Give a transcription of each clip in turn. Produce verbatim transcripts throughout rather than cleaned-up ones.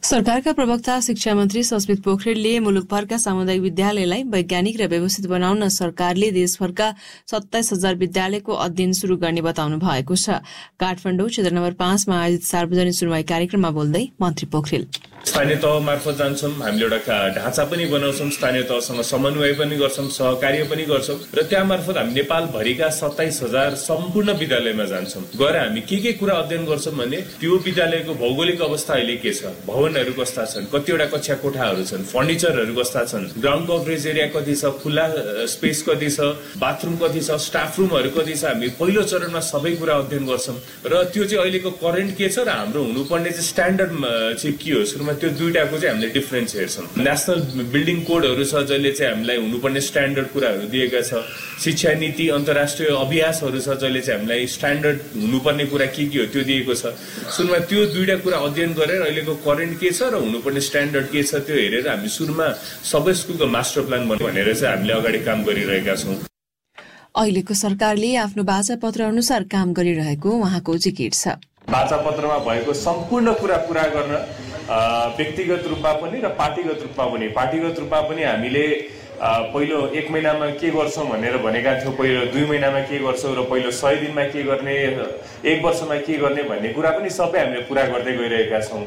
सरकारका प्रवक्ता शिक्षा मन्त्री सस्मित पोखरेलले मुलुकभरका सामुदायिक विद्यालयलाई वैज्ञानिक र व्यवस्थित बनाउन सरकारले देशभरका सत्ताइस हजार विद्यालयको अध्ययन शुरू गर्ने बताउनु भएको छ। काठमाडौँ क्षेत्र नम्बर पाँचमा आयोजित सार्वजनिक सुनवाई कार्यक्रममा बोल्दै मन्त्री पोखरेल स्थानीय तह मार्फत जान्छौं, हामीले एउटा ढाँचा पनि बनाउँछौं, स्थानीय तहसँग समन्वय पनि गर्छौं, सहकार्य पनि गर्छौं र त्यहाँ मार्फत हामी नेपाल भरिका सत्ताइस हजार सम्पूर्ण विद्यालयमा जान्छौं। गएर हामी के के कुरा अध्ययन गर्छौं भने त्यो विद्यालयको भौगोलिक अवस्था अहिले के छ, भवनहरू कस्ता छन्, कतिवटा कक्षा कोठाहरू छन्, फर्निचरहरू कस्ता छन्, ग्राउन्ड कभरेज एरिया कति छ, खुल्ला स्पेस कति छ, बाथरुम कति छ, स्टाफ रुमहरू कति छ, हामी पहिलो चरणमा सबै कुरा अध्ययन गर्छौं र त्यो चाहिँ अहिलेको करेन्ट के छ र हाम्रो हुनुपर्ने चाहिँ स्ट्यान्डर्ड चाहिँ के हो। सुरुमा त्यो दुईटाको चाहिँ हामीले डिफरेन्स हेर्छौं। नेशनल बिल्डिङ कोडहरू छ जसले चाहिँ हामीलाई हुनुपर्ने स्ट्यान्डर्ड कुराहरू दिएका छ, शिक्षा नीति अन्तर्राष्ट्रिय अभ्यासहरू छ जसले चाहिँ हामीलाई स्ट्यान्डर्ड हुनुपर्ने कुरा के के हो त्यो दिएको छ। सुरुमा त्यो दुईटा कुरा अध्ययन गरेर अहिलेको करेन्ट के छ र हुनुपर्ने स्ट्यान्डर्ड के छ त्यो हेरेर हामी सुरुमा सबै स्कुलको मास्टर प्लान भनेर चाहिँ हामीले अगाडि काम गरिरहेका छौं। अहिलेको सरकारले आफ्नो बाचापत्र अनुसार काम गरिरहेको उहाँको जिकिर छ। बाचापत्रमा भएको सम्पूर्ण कुरा पूरा गर्न व्यक्तिगत रूपमा पनि र पार्टीगत रूपमा पनि पार्टीगत रूपमा पनि हामीले पहिलो एक महिनामा के गर्छौं भनेर भनेका थियौं, पहिलो दुई महिनामा के गर्छौं र पहिलो सय दिनमा के गर्ने, एक वर्षमा के गर्ने भन्ने कुरा पनि सबै हामीले पूरा गर्दै गइरहेका छौं।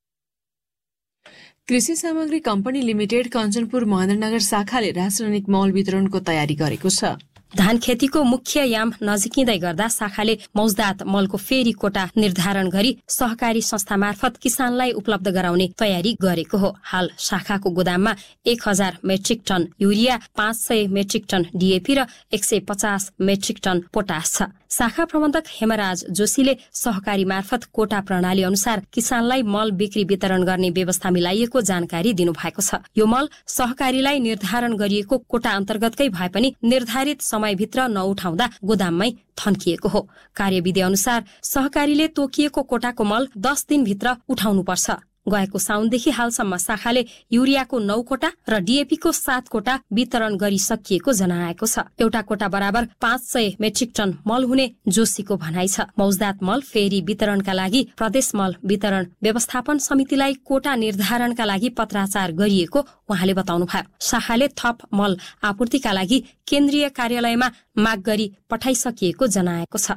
कृषि सामग्री कम्पनी लिमिटेड कञ्चनपुर महेन्द्रनगर शाखाले रासायनिक मल वितरणको तयारी गरेको छ। धान खेतीको मुख्य याम नजिकिँदै गर्दा शाखाले मौजदात मलको फेरि कोटा निर्धारण गरी सहकारी संस्था मार्फत किसानलाई उपलब्ध गराउने तयारी गरेको हो। हाल शाखाको गोदाममा एक हजार मेट्रिक टन युरिया, पाँच सय मेट्रिक टन डीएपी र एक सय पचास मेट्रिक टन पोटास छ। शाखा प्रबन्धक हेमराज जोशीले सहकारी मार्फत कोटा प्रणाली अनुसार किसानलाई मल बिक्री वितरण गर्ने व्यवस्था मिलाइएको जानकारी दिनुभएको छ। यो मल सहकारीलाई निर्धारण गरिएको कोटा अन्तर्गतकै भए पनि निर्धारित समयभित्र नउठाउँदा गोदाममै थन्किएको हो। कार्यविधि अनुसार सहकारीले तोकिएको कोटाको मल दस दिनभित्र उठाउनुपर्छ। गएको साउनदेखि हालसम्म शाखाले युरियाको नौ कोटा र डीएपीको सात कोटा वितरण गरिसकिएको जनाएको छ। एउटा कोटा बराबर पाँच सय मेट्रिक टन मल हुने जोशीको भनाइ छ। मौजदात मल फेरि वितरणका लागि प्रदेश मल वितरण व्यवस्थापन समितिलाई कोटा निर्धारणका लागि पत्राचार गरिएको उहाँले बताउनुभयो। शाखाले थप मल आपूर्तिका लागि केन्द्रीय कार्यालयमा माग गरी पठाइसकिएको जनाएको छ।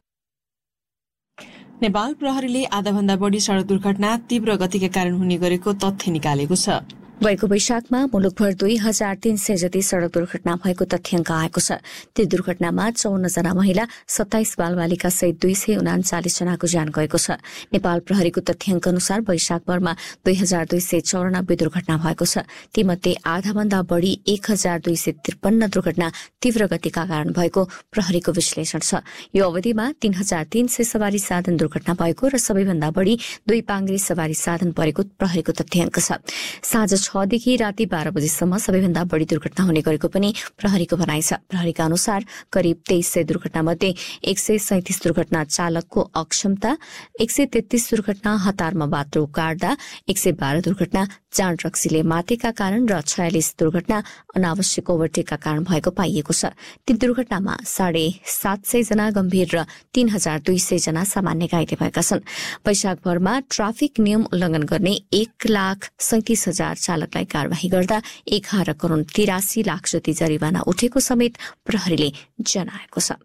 नेपाल प्रहरीले आधाभन्दा बढी सड़क दुर्घटना तीव्र गतिका कारण हुने गरेको तथ्य निकालेको छ। गएको वैशाखमा मुलुकभर दुई हजार तीन सय जति सड़क दुर्घटना भएको तथ्याङ्क आएको छ। ती दुर्घटनामा चौन्न जना महिला, सत्ताइस बालबालिका सहित दुई सय उनाचालिस जनाको ज्यान गएको छ। नेपाल प्रहरीको तथ्याङ्क अनुसार वैशाखभरमा दुई हजार दुई सय चौरानब्बे दुर्घटना भएको छ। तीमध्ये आधाभन्दा बढ़ी एक हजार दुई सय त्रिपन्न दुर्घटना तीव्र गतिका कारण भएको प्रहरीको विश्लेषण छ। यो अवधिमा तीन हजार तीन सय सवारी साधन दुर्घटना भएको र सबैभन्दा बढ़ी दुई पाङ्ग्रे सवारी साधन परेको प्रहरीको तथ्याङ्क छ। साँझ छदेखि राति बाह्र बजेसम्म सबैभन्दा बढ़ी दुर्घटना हुने गरेको पनि प्रहरीको भनाइ छ। प्रहरीका अनुसार करिब तेइस सय दुर्घटना मध्ये एक सय सैतिस दुर्घटना चालकको अक्षमता, एक सय तेत्तीस दुर्घटना हतारमा बाटो काट्दा, एक सय बाह्र दुर्घटना चाँड रक्सीले मातेका कारण र छयालिस दुर्घटना अनावश्यक ओभरटेकका कारण भएको पाइएको छ। ती दुर्घटनामा साढे सात सय जना गम्भीर र तीन हजार दुई सय जना सामान्य घाइते भएका छन्। वैशाखभरमा ट्राफिक नियम उल्लंघन गर्ने एक लाख सैतिस हजार चालकलाई कार्यवाही गर्दा एघार करोड़ तिरासी लाख जति जरिवाना उठेको समेत प्रहरीले जनाएको छ।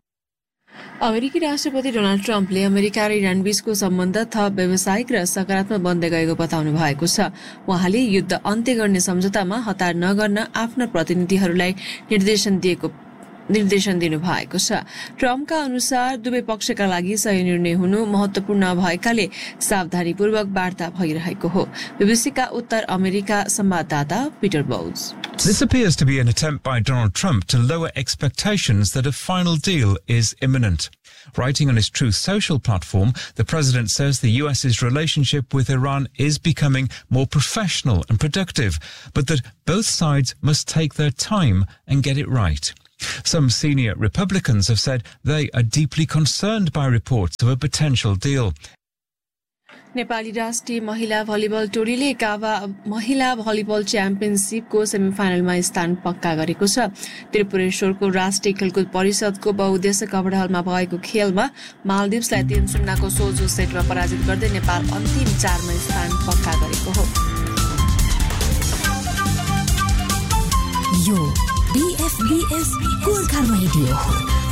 अमेरिकी राष्ट्रपति डोनाल्ड ट्रम्पले अमेरिका र इरान बीचको सम्बन्ध थप व्यावसायिक र सकारात्मक बन्दै गएको बताउनु भएको छ। उहाँले युद्ध अन्त्य गर्ने सम्झौतामा हतार नगर्न आफ्ना प्रतिनिधिहरूलाई निर्देशन दिएको निर्देशन दिनु भएको छ। ट्रम्पका अनुसार दुवै पक्षका लागि सही निर्णय हुनु महत्वपूर्ण भएकाले सावधानीपूर्वक वार्ता भइरहेको हो। बीबीसीका उत्तर अमेरिका संवाददाता Peter boughs. This appears to be an attempt by Donald Trump to lower expectations that a final deal is imminent. Writing on his Truth Social platform, the president says the U S's relationship with Iran is becoming more professional and productive, but that both sides must take their time and get it right. Some senior Republicans have said they are deeply concerned by reports of a potential deal. Nepali राष्ट्रिय महिला volleyball टोलीले काभा महिला volleyball च्याम्पियनशिपको सेमिफाइनलमा स्थान पक्का गरेको छ। त्रिपुरेश्वरको राष्ट्रिय खेलकुद परिषदको बहुउद्देश्य कबड्डी हलमा भएको खेलमा मालदिप्सलाई तीन शून्यको सोझो सेटमा पराजित गर्दै नेपाल अन्तिम चारमा स्थान पक्का गरेको हो। यो बीएफबीएस गोर्खा रेडियो हो।